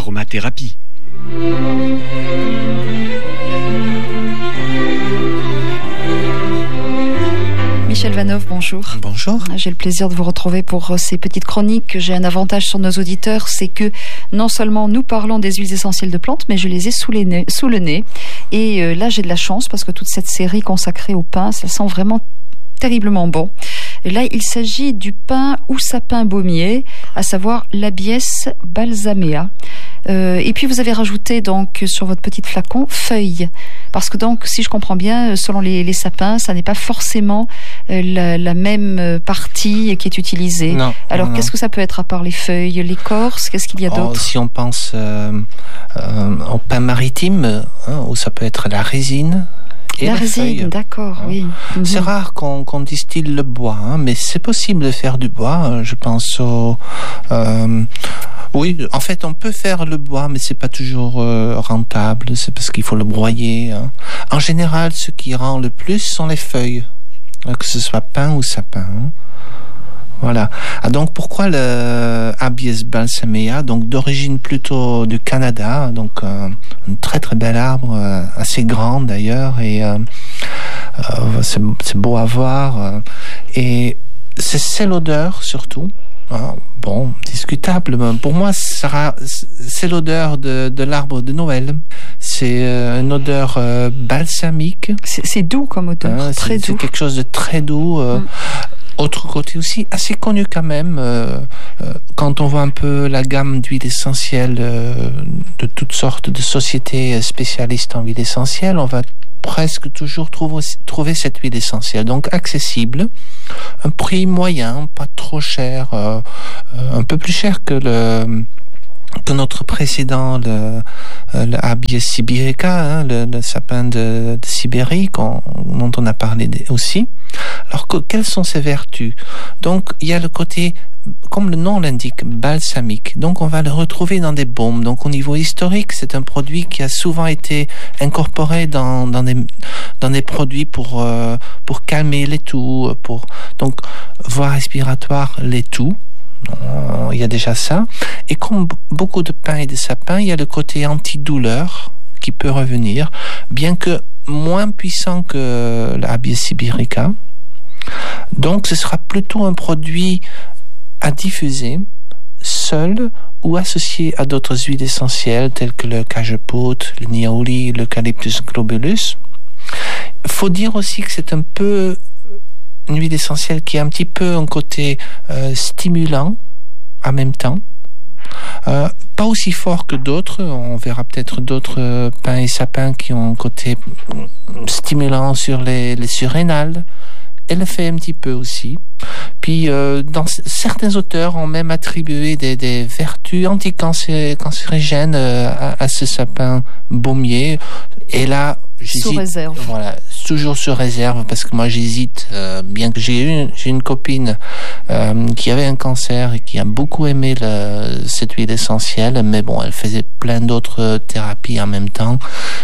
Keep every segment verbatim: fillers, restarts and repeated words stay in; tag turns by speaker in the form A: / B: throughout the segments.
A: Aromathérapie.
B: Michel Vanov, bonjour.
C: Bonjour.
B: J'ai le plaisir de vous retrouver pour ces petites chroniques. J'ai un avantage sur nos auditeurs, c'est que non seulement nous parlons des huiles essentielles de plantes, mais je les ai sous, les nez, sous le nez. Et euh, là, j'ai de la chance parce que toute cette série consacrée au pain, ça sent vraiment terriblement bon. Et là, il s'agit du pain ou sapin baumier, à savoir l'Abies balsamea. Euh, et puis vous avez rajouté donc sur votre petit flacon feuilles, parce que donc si je comprends bien, selon les, les sapins, ça n'est pas forcément euh, la, la même partie qui est utilisée.
C: Non,
B: Alors
C: non,
B: qu'est-ce
C: non.
B: que ça peut être à part les feuilles, l'écorce, qu'est-ce qu'il y a
C: Oh,
B: d'autre?
C: si on pense euh, euh, au pain maritime, hein, où ça peut être la résine. Et
B: la
C: la
B: résine,
C: feuille.
B: d'accord,
C: Hein.
B: oui.
C: C'est
B: Mhm.
C: rare qu'on, qu'on distille le bois, hein, mais c'est possible de faire du bois. Je pense au... Euh, oui, en fait, on peut faire le bois, mais c'est pas toujours euh, rentable. C'est parce qu'il faut le broyer. Hein. En général, ce qui rend le plus sont les feuilles, que ce soit pin ou sapin. Hein. Voilà. Ah, donc pourquoi le Abies balsamea, donc d'origine plutôt du Canada, donc euh, un très très bel arbre, euh, assez grand d'ailleurs, et euh, euh, c'est, c'est beau à voir. Euh, et c'est, c'est l'odeur surtout. Hein. Bon, discutable. Mais pour moi, ça sera, c'est l'odeur de, de l'arbre de Noël. C'est euh, une odeur euh, balsamique.
B: C'est, c'est doux comme odeur,
C: Hein,
B: très
C: c'est,
B: doux.
C: c'est quelque chose de très doux. Euh,
B: Mm.
C: Autre côté aussi, assez connu quand même, euh, euh, quand on voit un peu la gamme d'huiles essentielles euh, de toutes sortes de sociétés spécialistes en huiles essentielles, on va presque toujours trouver, trouver cette huile essentielle. Donc accessible, un prix moyen, pas trop cher, euh, euh, un peu plus cher que le... que notre précédent, le, le Abies sibirica, hein, le, le sapin de, de Sibérie, qu'on, dont on a parlé aussi. Alors, que, quelles sont ses vertus? Donc, il y a le côté, comme le nom l'indique, balsamique. Donc, on va le retrouver dans des baumes. Donc, au niveau historique, c'est un produit qui a souvent été incorporé dans, dans, des, dans des produits pour, euh, pour calmer les toux, pour, donc, voie respiratoire, les toux. Il y a déjà ça. Et comme beaucoup de pins et de sapins, il y a le côté antidouleur qui peut revenir, bien que moins puissant que l'Abies sibirica. Donc ce sera plutôt un produit à diffuser seul ou associé à d'autres huiles essentielles telles que le cajeput, le niaouli, l'eucalyptus globulus. Il faut dire aussi que c'est un peu une huile essentielle qui a un petit peu un côté euh, stimulant en même temps. Euh, pas aussi fort que d'autres. On verra peut-être d'autres euh, pins et sapins qui ont un côté stimulant sur les, les surrénales. Elle le fait un petit peu aussi. Puis, euh, dans certains auteurs ont même attribué des, des vertus anticancérigènes euh, à, à ce sapin baumier. Et là, j'hésite.
B: Sous réserve.
C: Voilà, toujours sur réserve, parce que moi j'hésite, euh, bien que j'ai eu j'ai une copine euh, qui avait un cancer et qui a beaucoup aimé le, cette huile essentielle, mais bon, elle faisait plein d'autres thérapies en même temps.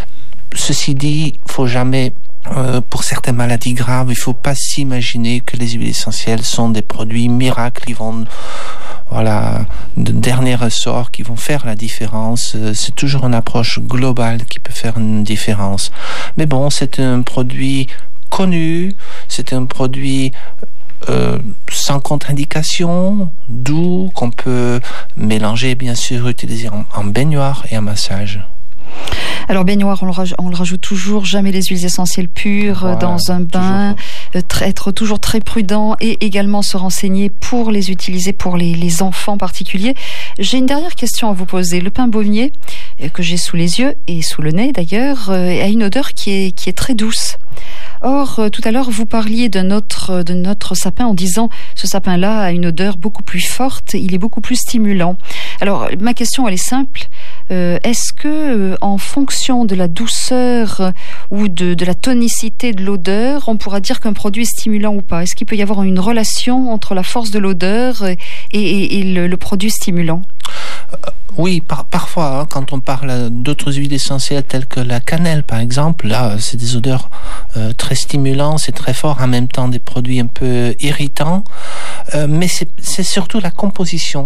C: Ceci dit, il faut jamais... Euh, pour certaines maladies graves, il ne faut pas s'imaginer que les huiles essentielles sont des produits miracles, ils vont, voilà, de dernier ressort, qui vont faire la différence. Euh, c'est toujours une approche globale qui peut faire une différence. Mais bon, c'est un produit connu, c'est un produit euh, sans contre-indication, doux, qu'on peut mélanger, bien sûr, utiliser en, en baignoire et en massage.
B: Alors baignoire, on le, raj- on le rajoute toujours, jamais les huiles essentielles pures
C: Voilà,
B: dans un bain, euh, tr- être toujours très prudent et également se renseigner pour les utiliser pour les, les enfants particuliers. J'ai une dernière question à vous poser. Le pain baumier, euh, que j'ai sous les yeux et sous le nez d'ailleurs, euh, a une odeur qui est, qui est très douce. Or, euh, tout à l'heure, vous parliez de notre, de notre sapin en disant ce sapin-là a une odeur beaucoup plus forte, il est beaucoup plus stimulant. Alors, ma question, elle est simple. Euh, est-ce que, euh, en fonction de la douceur euh, ou de, de la tonicité de l'odeur, on pourra dire qu'un produit est stimulant ou pas? Est-ce qu'il peut y avoir une relation entre la force de l'odeur et, et, et le, le produit stimulant?
C: Euh, oui, par, parfois, hein, quand on parle d'autres huiles essentielles telles que la cannelle, par exemple, là, c'est des odeurs euh, très stimulants, c'est très fort, en même temps des produits un peu irritants, euh, mais c'est, c'est surtout la composition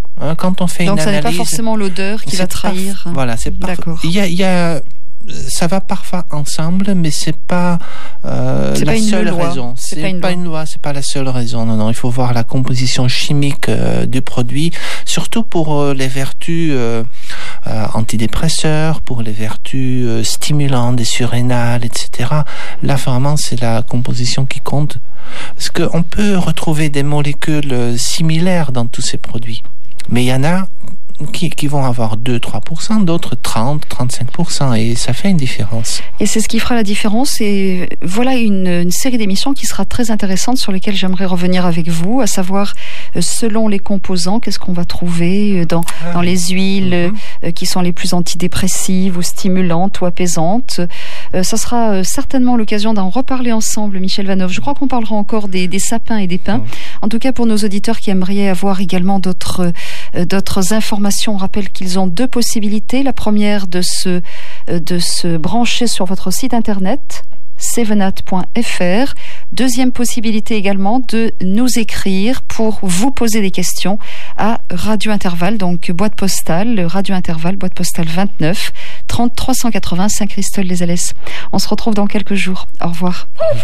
C: Hein, quand on fait
B: Donc
C: une
B: ça
C: analyse,
B: n'est pas forcément l'odeur qui va trahir.
C: Parf- voilà, c'est parf-
B: D'accord.
C: Il y a, il y a ça va parfois ensemble, mais c'est pas euh,
B: c'est
C: la
B: pas une
C: seule
B: loi.
C: raison.
B: C'est,
C: c'est
B: pas, une,
C: pas
B: loi.
C: une loi, c'est pas la seule raison. Non, non, il faut voir la composition chimique euh, du produit, surtout pour euh, les vertus euh, euh, antidépresseurs, pour les vertus euh, stimulantes des surrénales, et cetera. Là, vraiment, c'est la composition qui compte, parce qu'on peut retrouver des molécules similaires dans tous ces produits, mais il y en a Qui, qui vont avoir deux à trois pour cent, d'autres trente à trente-cinq pour cent, et ça fait une différence.
B: Et c'est ce qui fera la différence, et voilà une, une série d'émissions qui sera très intéressante, sur lesquelles j'aimerais revenir avec vous, à savoir, selon les composants, qu'est-ce qu'on va trouver dans, ah, dans les huiles mm-hmm. qui sont les plus antidépressives, ou stimulantes, ou apaisantes. Ça sera certainement l'occasion d'en reparler ensemble, Michel Vanoff. Je crois qu'on parlera encore des, des sapins et des pins. Mm-hmm. En tout cas, pour nos auditeurs qui aimeraient avoir également d'autres, d'autres informations, on rappelle qu'ils ont deux possibilités. La première, de se, de se brancher sur votre site internet sevenat point f r. Deuxième possibilité également, de nous écrire pour vous poser des questions à Radio Intervalle, donc boîte postale, Radio Intervalle, boîte postale vingt-neuf, trente trois cent quatre-vingts, Saint-Christol-les-Alès. On se retrouve dans quelques jours. Au revoir.